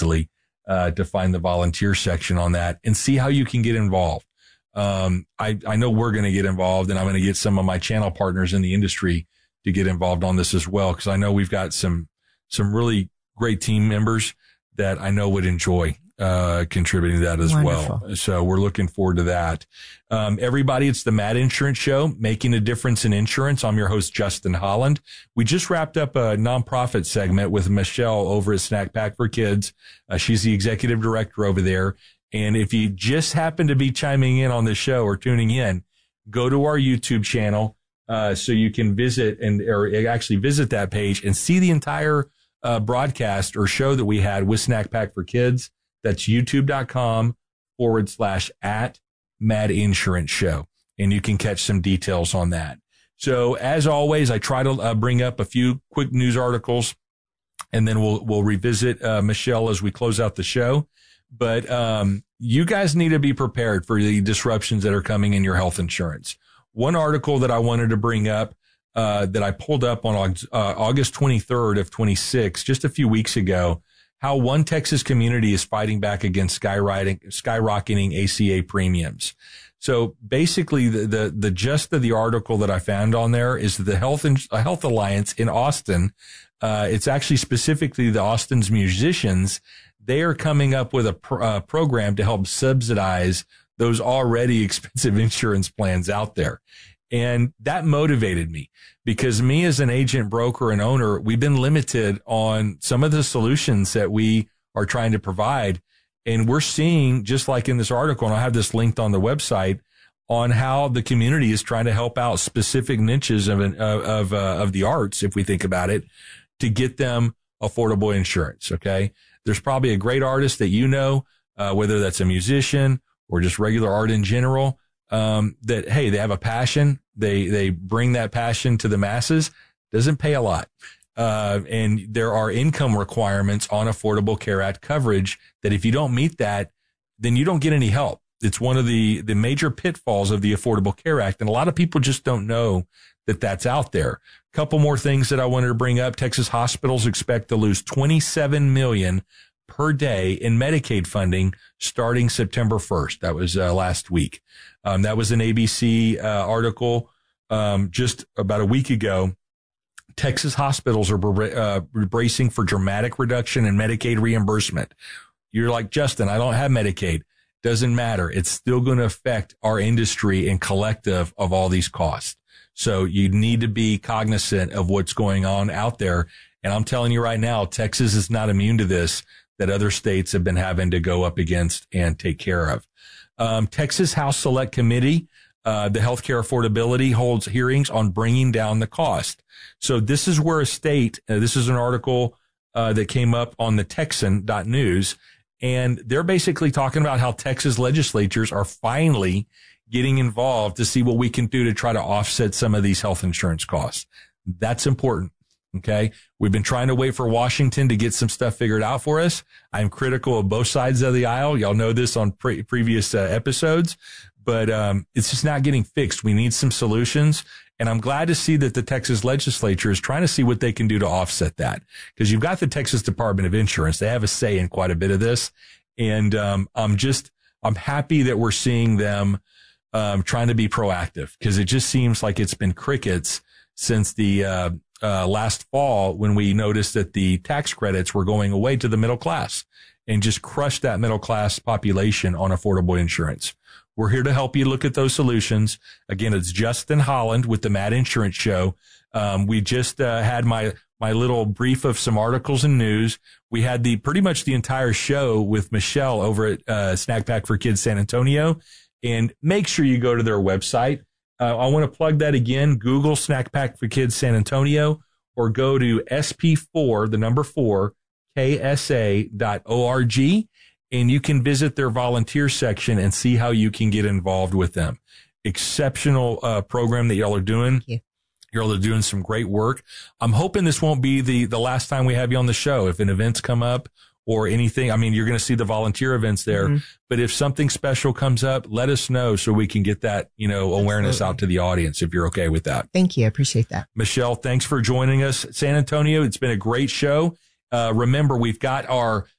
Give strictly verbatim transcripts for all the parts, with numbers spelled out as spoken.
easily uh, to find the volunteer section on that and see how you can get involved. Um, I, I know we're going to get involved, and I'm going to get some of my channel partners in the industry to get involved on this as well, because I know we've got some some really great team members that I know would enjoy uh contributing to that as Wonderful. well. So we're looking forward to that. Um, everybody, it's the Mad Insurance Show, making a difference in insurance. I'm your host, Justin Holland. We just wrapped up a nonprofit segment with Michelle over at Snack Pack for Kids. Uh, she's the executive director over there. And if you just happen to be chiming in on the show or tuning in, go to our YouTube channel uh so you can visit and or actually visit that page and see the entire uh broadcast or show that we had with Snack Pack for Kids. That's youtube.com forward slash at Mad Insurance Show. And you can catch some details on that. So as always, I try to uh, bring up a few quick news articles, and then we'll, we'll revisit uh, Michelle as we close out the show. But um, you guys need to be prepared for the disruptions that are coming in your health insurance. One article that I wanted to bring up uh, that I pulled up on uh, August twenty-third of twenty-six, just a few weeks ago, how one Texas community is fighting back against skyrocketing, skyrocketing A C A premiums. So basically, the, the, the gist of the article that I found on there is that the Health, Health Alliance in Austin, uh, it's actually specifically the Austin's musicians, they are coming up with a pr- uh, program to help subsidize those already expensive insurance plans out there. And that motivated me, because me as an agent, broker, and owner, we've been limited on some of the solutions that we are trying to provide. And we're seeing, just like in this article, and I'll have this linked on the website, on how the community is trying to help out specific niches of an, of of, uh, of the arts, if we think about it, to get them affordable insurance. Okay, there's probably a great artist that you know, uh, whether that's a musician or just regular art in general. Um, that, hey, they have a passion. They, they bring that passion to the masses. Doesn't pay a lot. Uh, and there are income requirements on Affordable Care Act coverage that if you don't meet that, then you don't get any help. It's one of the, the major pitfalls of the Affordable Care Act. And a lot of people just don't know that that's out there. A couple more things that I wanted to bring up. Texas hospitals expect to lose twenty-seven million dollars per day in Medicaid funding starting September first. That was uh, last week. Um, that was an A B C uh, article um, just about a week ago. Texas hospitals are uh, bracing for dramatic reduction in Medicaid reimbursement. You're like, Justin, I don't have Medicaid. Doesn't matter. It's still going to affect our industry and collective of all these costs. So you need to be cognizant of what's going on out there. And I'm telling you right now, Texas is not immune to this, that other states have been having to go up against and take care of. Um, Texas House Select Committee, uh, the healthcare affordability, holds hearings on bringing down the cost. So this is where a state, uh, this is an article uh, that came up on the Texan dot news, and they're basically talking about how Texas legislatures are finally getting involved to see what we can do to try to offset some of these health insurance costs. That's important. Okay. We've been trying to wait for Washington to get some stuff figured out for us. I'm critical of both sides of the aisle. Y'all know this on pre- previous uh, episodes, but um, it's just not getting fixed. We need some solutions. And I'm glad to see that the Texas legislature is trying to see what they can do to offset that, because you've got the Texas Department of Insurance. They have a say in quite a bit of this. And um, I'm just, I'm happy that we're seeing them um, trying to be proactive, because it just seems like it's been crickets since the uh, uh, last fall, when we noticed that the tax credits were going away to the middle class and just crushed that middle class population on affordable insurance. We're here to help you look at those solutions. Again, it's Justin Holland with the Mad Insurance Show. Um, we just uh, had my my little brief of some articles and news. We had the pretty much the entire show with Michelle over at uh, Snack Pack for Kids San Antonio. And make sure you go to their website. Uh, I want to plug that again. Google Snack Pack for Kids San Antonio, or go to S P four, the number four, K S A dot org, and you can visit their volunteer section and see how you can get involved with them. Exceptional uh, program that y'all are doing. Thank you. Y'all are doing some great work. I'm hoping this won't be the, the last time we have you on the show. If an event's come up or anything, I mean, you're going to see the volunteer events there, mm-hmm. but if something special comes up, let us know so we can get that, you know, awareness Absolutely. Out to the audience, if you're okay with that. Thank you. I appreciate that. Michelle, thanks for joining us. San Antonio, it's been a great show. Uh, remember, we've got our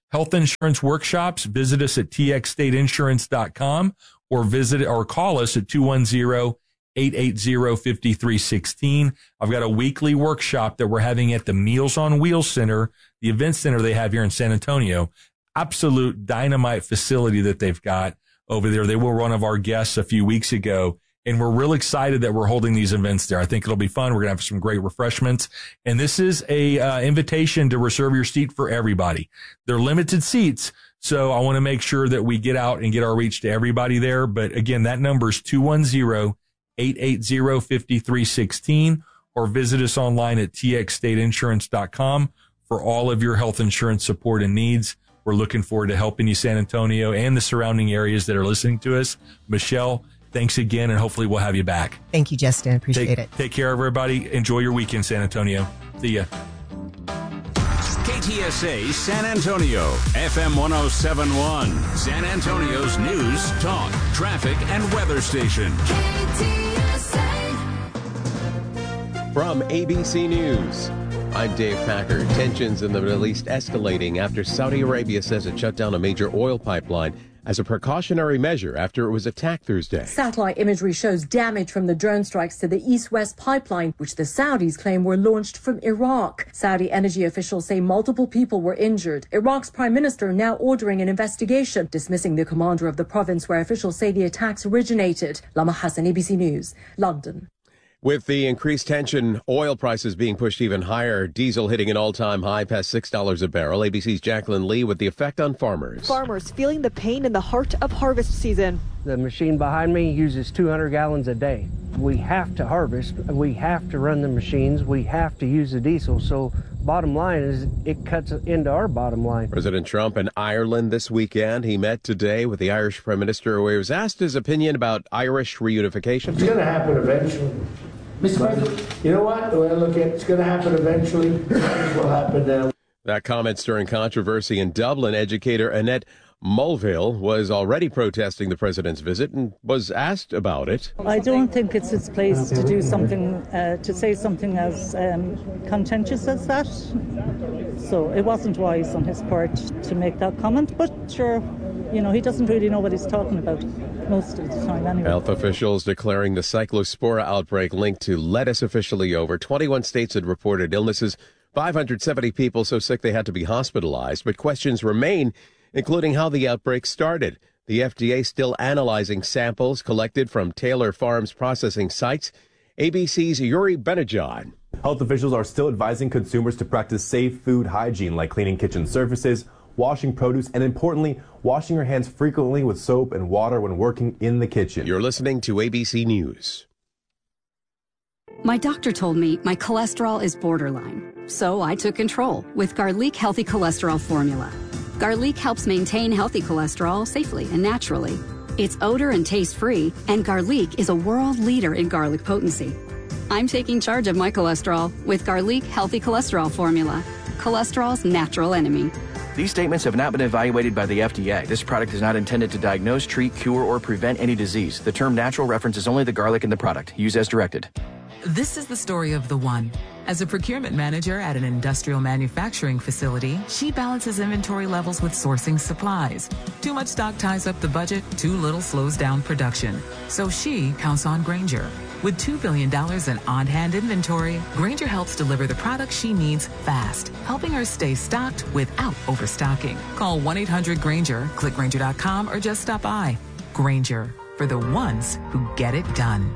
health insurance workshops, visit us at t x state insurance dot com or visit or call us at two one zero, eight eight zero, five three one six. I've got a weekly workshop that we're having at the Meals on Wheels Center, the event center they have here in San Antonio. Absolute dynamite facility that they've got over there. They were one of our guests a few weeks ago, and we're real excited that we're holding these events there. I think it'll be fun. We're going to have some great refreshments. And this is a uh, invitation to reserve your seat for everybody. They're limited seats, so I want to make sure that we get out and get our reach to everybody there. But again, that number is two one zero, eight eight zero, five three one six or visit us online at t x state insurance dot com for all of your health insurance support and needs. We're looking forward to helping you, San Antonio, and the surrounding areas that are listening to us. Michelle, thanks again, and hopefully we'll have you back. Thank you, Justin. Appreciate take, it. Take care, everybody. Enjoy your weekend, San Antonio. See ya. K T S A San Antonio, F M one oh seven point one, San Antonio's news, talk, traffic, and weather station. K T S A. From A B C News, I'm Dave Packer. Tensions in the Middle East escalating after Saudi Arabia says it shut down a major oil pipeline as a precautionary measure after it was attacked Thursday. Satellite imagery shows damage from the drone strikes to the east-west pipeline, which the Saudis claim were launched from Iraq. Saudi energy officials say multiple people were injured. Iraq's prime minister now ordering an investigation, dismissing the commander of the province where officials say the attacks originated. Lama Hassan, A B C News, London. With the increased tension, oil prices being pushed even higher, diesel hitting an all-time high past six dollars a barrel. A B C's Jacqueline Lee with the effect on farmers. Farmers feeling the pain in the heart of harvest season. The machine behind me uses two hundred gallons a day. We have to harvest. We have to run the machines. We have to use the diesel. So bottom line is it cuts into our bottom line. President Trump in Ireland this weekend. He met today with the Irish Prime Minister, where he was asked his opinion about Irish reunification. It's going to happen eventually. Mister President, you know what? The way I look at it, it's going to happen eventually. It will happen now. That comment stirring controversy in Dublin. Educator Annette Mulvihill was already protesting the president's visit and was asked about it. I don't think it's its place to do something, uh, to say something as um, contentious as that. So it wasn't wise on his part to make that comment. But sure, you know, he doesn't really know what he's talking about most of the time anyway. Health officials declaring the cyclospora outbreak linked to lettuce officially over. twenty-one states had reported illnesses. five hundred seventy people so sick they had to be hospitalized. But questions remain, including how the outbreak started. The F D A still analyzing samples collected from Taylor Farms processing sites. A B C's Yuri Benajan. Health officials are still advising consumers to practice safe food hygiene, like cleaning kitchen surfaces, washing produce, and importantly, washing your hands frequently with soap and water when working in the kitchen. You're listening to A B C News. My doctor told me my cholesterol is borderline, so I took control with Garlic Healthy Cholesterol Formula. Garlic helps maintain healthy cholesterol safely and naturally. It's odor and taste-free, and Garlic is a world leader in garlic potency. I'm taking charge of my cholesterol with Garlic Healthy Cholesterol Formula, cholesterol's natural enemy. These statements have not been evaluated by the F D A. This product is not intended to diagnose, treat, cure, or prevent any disease. The term natural references only the garlic in the product. Use as directed. This is the story of the one. As a procurement manager at an industrial manufacturing facility, she balances inventory levels with sourcing supplies. Too much stock ties up the budget, too little slows down production. So she counts on Grainger. With two billion dollars in on-hand inventory, Grainger helps deliver the products she needs fast, helping her stay stocked without overstocking. Call one eight hundred Grainger, click Grainger dot com, or just stop by. Grainger, for the ones who get it done.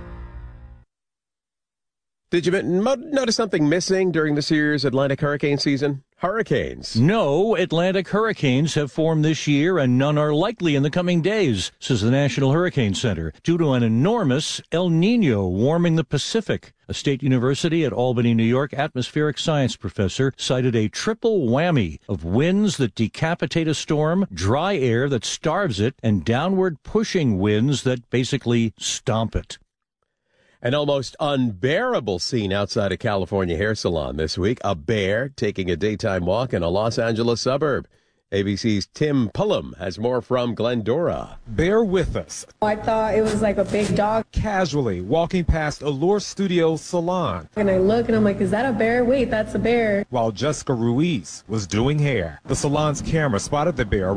Did you notice something missing during this year's Atlantic hurricane season? Hurricanes. No Atlantic hurricanes have formed this year, and none are likely in the coming days, says the National Hurricane Center, due to an enormous El Nino warming the Pacific. A State University at Albany, New York, atmospheric science professor cited a triple whammy of winds that decapitate a storm, dry air that starves it, and downward pushing winds that basically stomp it. An almost unbearable scene outside a California hair salon this week. A bear taking a daytime walk in a Los Angeles suburb. A B C's Tim Pullum has more from Glendora. Bear with us. I thought it was like a big dog. Casually walking past Allure Studios salon. And I look and I'm like, is that a bear? Wait, that's a bear. While Jessica Ruiz was doing hair. The salon's camera spotted the bear